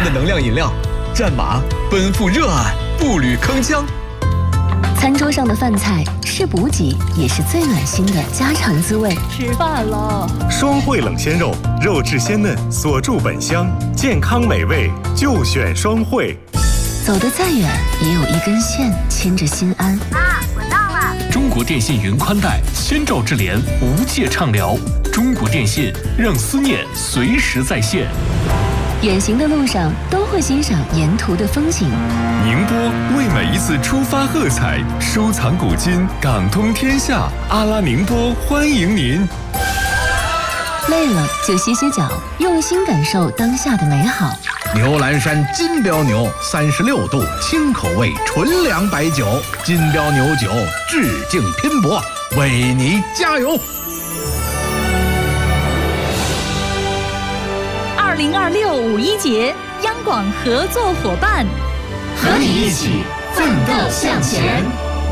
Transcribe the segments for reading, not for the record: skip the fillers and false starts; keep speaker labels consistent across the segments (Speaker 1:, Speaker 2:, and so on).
Speaker 1: 欢的能量饮料，战马奔赴热爱，步履铿锵。
Speaker 2: 餐桌上的饭菜是补给，也是最暖心的家常滋味。
Speaker 3: 吃饭了，
Speaker 4: 双汇冷鲜肉，肉质鲜嫩，锁住本香，健康美味就选双汇。
Speaker 2: 走得再远，也有一根线牵着心安。
Speaker 5: 妈，我到了。
Speaker 6: 中国电信云宽带，千兆智联无界畅聊。中国电信让思念随时在线。
Speaker 2: 远行的路上都会欣赏沿途的风景。
Speaker 7: 宁波为每一次出发喝彩，收藏古今，港通天下。阿拉宁波欢迎您。
Speaker 2: 累了就歇歇脚，用心感受当下的美好。
Speaker 8: 牛栏山金标牛36度，清口味，纯粮白酒，金标牛酒致敬拼搏，为你加油。
Speaker 3: 2026五一节，央广合作伙伴，
Speaker 6: 和你一起奋斗向前。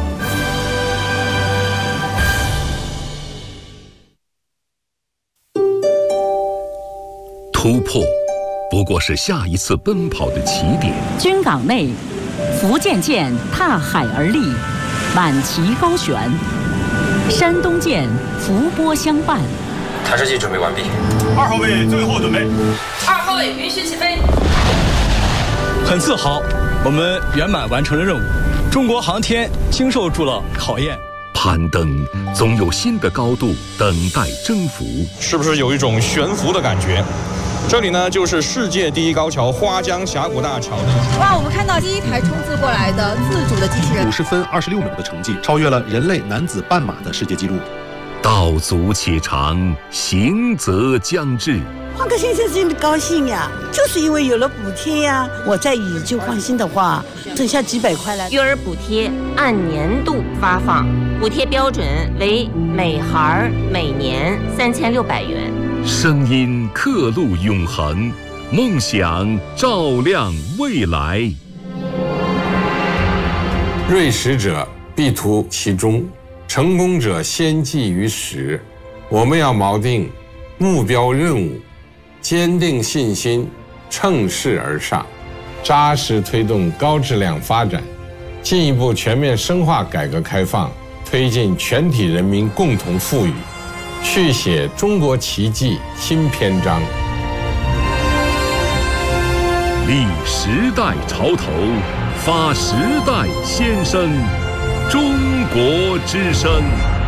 Speaker 9: 突破不过是下一次奔跑的起点。
Speaker 10: 军港内，福建舰踏海而立，满旗高悬；山东舰伏波相伴。
Speaker 11: 弹射器准备完毕。
Speaker 4: 2号位最后准备。
Speaker 12: 2号位允许起飞。
Speaker 13: 很自豪，我们圆满完成了任务。中国航天经受住了考验。
Speaker 9: 攀登总有新的高度等待征服。
Speaker 14: 是不是有一种悬浮的感觉？这里呢，就是世界第一高桥花江峡谷大桥。
Speaker 15: 哇，我们看到第一台冲刺过来的自主的机器人，
Speaker 16: 50分26秒的成绩，超越了人类男子半马的世界纪录。
Speaker 9: 道阻且长，行则将至。
Speaker 17: 换个先生真的高兴呀，就是因为有了补贴呀。我再以旧换新的话，挣下几百块来。
Speaker 18: 育儿补贴按年度发放，补贴标准为每孩每年3600元。
Speaker 9: 声音刻录永恒，梦想照亮未来。
Speaker 19: 锐识者必图其中，成功者先记于始。我们要锚定目标任务，坚定信心，乘势而上，扎实推动高质量发展，进一步全面深化改革开放，推进全体人民共同富裕，续写中国奇迹新篇章。
Speaker 9: 立时代潮头，发时代先声，中国之声。